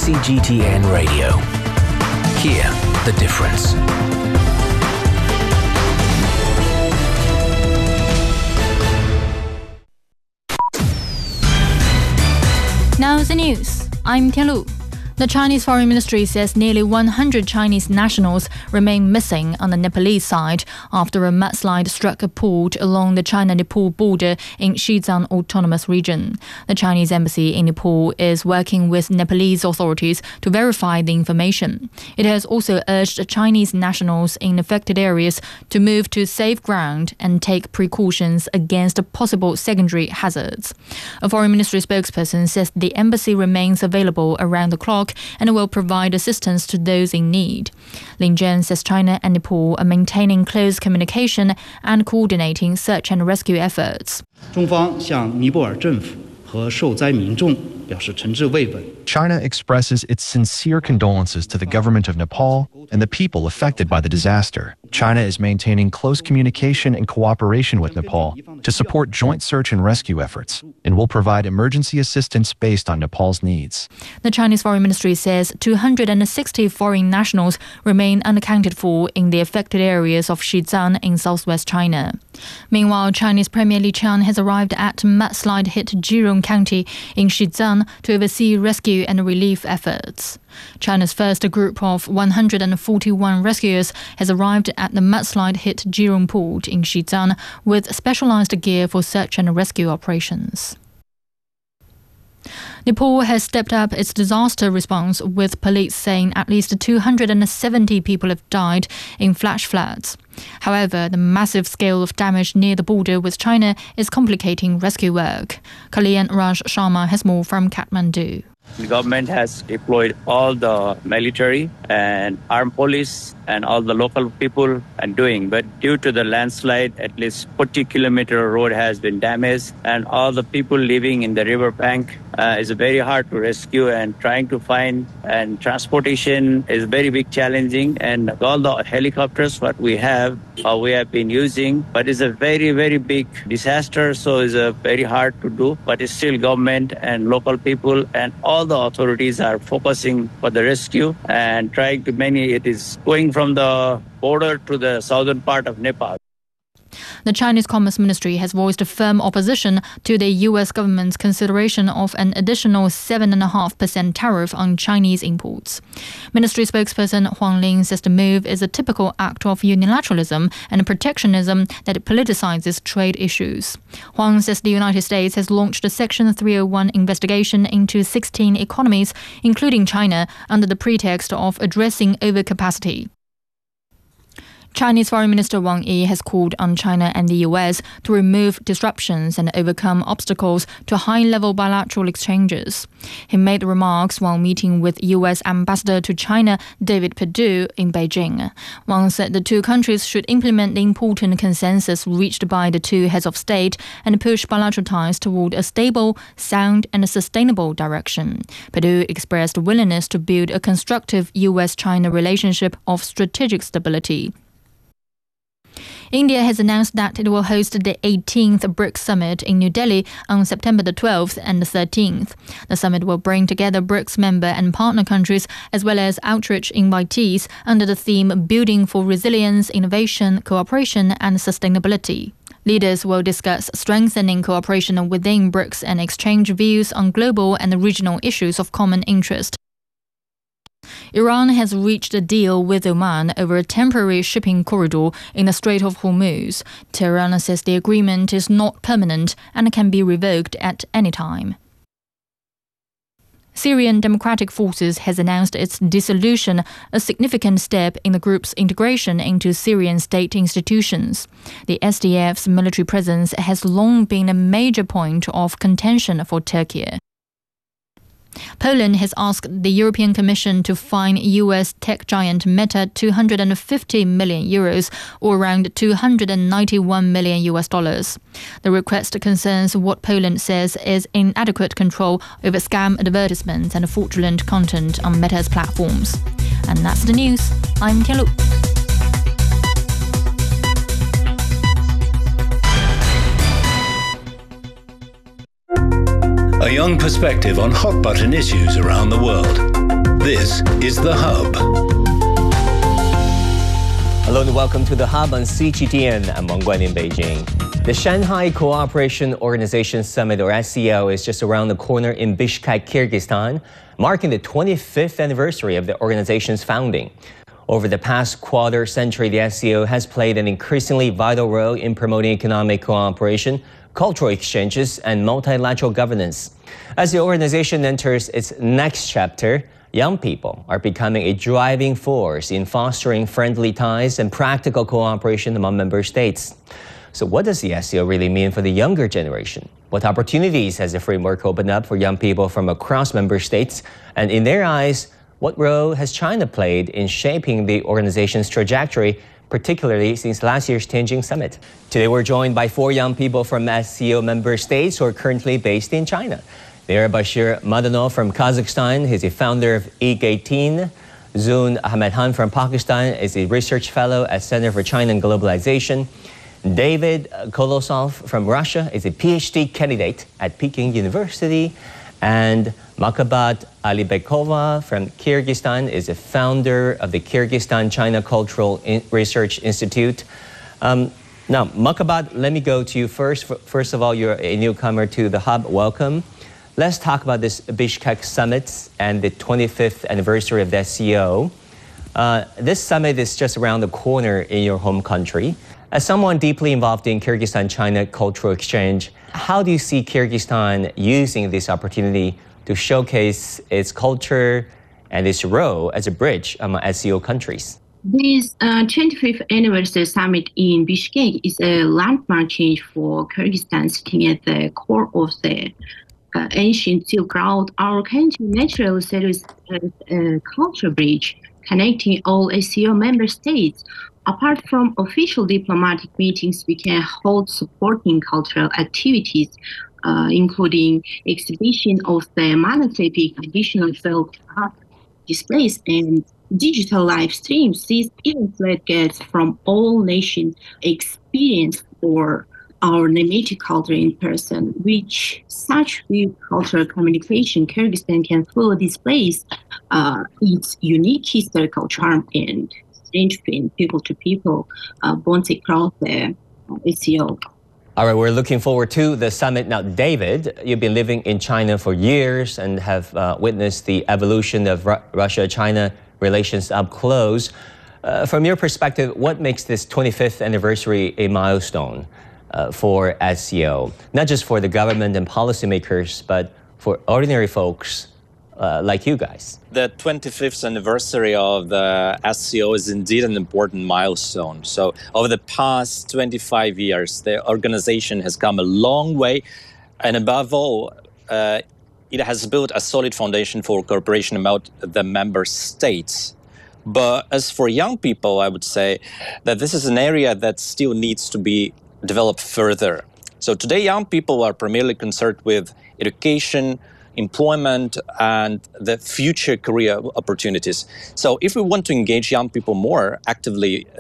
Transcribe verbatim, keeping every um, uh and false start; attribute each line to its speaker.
Speaker 1: C G T N Radio. Hear the difference.
Speaker 2: Now the news. I'm Tianlu. The Chinese Foreign Ministry says nearly one hundred Chinese nationals remain missing on the Nepalese side after a mudslide struck a port along the China-Nepal border in Xizang Autonomous Region. The Chinese embassy in Nepal is working with Nepalese authorities to verify the information. It has also urged Chinese nationals in affected areas to move to safe ground and take precautions against possible secondary hazards. A Foreign Ministry spokesperson says the embassy remains available around the clock and will provide assistance to those in need. Lin Zhen says China and Nepal are maintaining close communication and coordinating search and rescue efforts.
Speaker 3: 中方向尼泊尔政府和受灾民众表示诚挚慰问。
Speaker 4: China expresses its sincere condolences to the government of Nepal and the people affected by the disaster. China is maintaining close communication and cooperation with Nepal to support joint search and rescue efforts and will provide emergency assistance based on Nepal's needs.
Speaker 2: The Chinese Foreign Ministry says two hundred sixty foreign nationals remain unaccounted for in the affected areas of Xizang in southwest China. Meanwhile, Chinese Premier Li Qiang has arrived at mudslide-hit Zhirong County in Xizang to oversee rescue and relief efforts. China's first group of one hundred forty-one rescuers has arrived at the mudslide-hit Zhirong port in Xizang with specialized gear for search and rescue operations. Nepal has stepped up its disaster response, with police saying at least two hundred seventy people have died in flash floods. However, the massive scale of damage near the border with China is complicating rescue work. Kalyan Raj Sharma has more from Kathmandu.
Speaker 5: The government has deployed all the military and armed police and all the local people and doing. But due to the landslide, at least forty kilometer road has been damaged, and all the people living in the river bank uh, is very hard to rescue, and trying to find and transportation is very big challenging. And all the helicopters what we have, uh, we have been using, but it's a very, very big disaster. So it's a very hard to do, but it's still government and local people and all the authorities are focusing for the rescue and trying to many, it is going from the border to the southern part of Nepal.
Speaker 2: The Chinese Commerce Ministry has voiced a firm opposition to the U S government's consideration of an additional seven point five percent tariff on Chinese imports. Ministry spokesperson Huang Ling says the move is a typical act of unilateralism and protectionism that politicizes trade issues. Huang says the United States has launched a Section three oh one investigation into sixteen economies, including China, under the pretext of addressing overcapacity. Chinese Foreign Minister Wang Yi has called on China and the U S to remove disruptions and overcome obstacles to high-level bilateral exchanges. He made the remarks while meeting with U S Ambassador to China David Perdue in Beijing. Wang said the two countries should implement the important consensus reached by the two heads of state and push bilateral ties toward a stable, sound and sustainable direction. Perdue expressed willingness to build a constructive U S China relationship of strategic stability. India has announced that it will host the eighteenth BRICS Summit in New Delhi on September the twelfth and the thirteenth. The summit will bring together BRICS member and partner countries as well as outreach invitees under the theme Building for Resilience, Innovation, Cooperation and Sustainability. Leaders will discuss strengthening cooperation within BRICS and exchange views on global and regional issues of common interest. Iran has reached a deal with Oman over a temporary shipping corridor in the Strait of Hormuz. Tehran says the agreement is not permanent and can be revoked at any time. Syrian Democratic Forces has announced its dissolution, a significant step in the group's integration into Syrian state institutions. The S D F's military presence has long been a major point of contention for Turkey. Poland has asked the European Commission to fine U S tech giant Meta two hundred fifty million euros, or around two hundred ninety-one million U S dollars. The request concerns what Poland says is inadequate control over scam advertisements and fraudulent content on Meta's platforms. And that's the news. I'm Tianlu.
Speaker 1: A young perspective on hot-button issues around the world. This is The Hub.
Speaker 6: Hello and welcome to The Hub on C G T N. I'm Wang Guan in Beijing. The Shanghai Cooperation Organization Summit, or S C O, is just around the corner in Bishkek, Kyrgyzstan, marking the twenty-fifth anniversary of the organization's founding. Over the past quarter century, the S C O has played an increasingly vital role in promoting economic cooperation, cultural exchanges, and multilateral governance. As the organization enters its next chapter, young people are becoming a driving force in fostering friendly ties and practical cooperation among member states. So what does the S C O really mean for the younger generation? What opportunities has the framework opened up for young people from across member states? And in their eyes, what role has China played in shaping the organization's trajectory, particularly since last year's Tianjin summit? Today we're joined by four young people from S C O member states who are currently based in China. They are Bashir Madanov from Kazakhstan. He's a founder of E G eighteen. Zun Ahmedhan from Pakistan is a research fellow at Center for China and Globalization. David Kolosov from Russia is a PhD candidate at Peking University. And Makabat Alibekova from Kyrgyzstan is a founder of the Kyrgyzstan-China Cultural Research Institute. Um, now, Makabat, let me go to you first. First of all, you're a newcomer to The Hub. Welcome. Let's talk about this Bishkek summit and the twenty-fifth anniversary of the S C O. Uh, this summit is just around the corner in your home country. As someone deeply involved in Kyrgyzstan-China cultural exchange, how do you see Kyrgyzstan using this opportunity to showcase its culture and its role as a bridge among S C O countries?
Speaker 7: This uh, twenty-fifth anniversary summit in Bishkek is a landmark change for Kyrgyzstan, sitting at the core of the uh, ancient Silk Road. Our country naturally serves as a culture bridge connecting all S C O member states. Apart from official diplomatic meetings, we can hold supporting cultural activities, uh, including exhibition of the monotypic traditional folk art displays and digital live streams. These events let guests from all nations experience for our native culture in person, which such with cultural communication, Kyrgyzstan can fully display uh, its unique historical charm and strengthen people-to-people uh, bonds across the uh, S C O.
Speaker 6: All right, we're looking forward to the summit. Now, David, you've been living in China for years and have uh, witnessed the evolution of Ru- Russia-China relations up close. Uh, from your perspective, what makes this twenty-fifth anniversary a milestone uh, for S C O? Not just for the government and policymakers, but for ordinary folks uh, like you guys.
Speaker 8: The twenty-fifth anniversary of the S C O is indeed an important milestone. So over the past twenty-five years, the organization has come a long way. And above all, uh, it has built a solid foundation for cooperation among the member states. But as for young people, I would say that this is an area that still needs to be developed further. So today, young people are primarily concerned with education, employment, and the future career opportunities. So if we want to engage young people more actively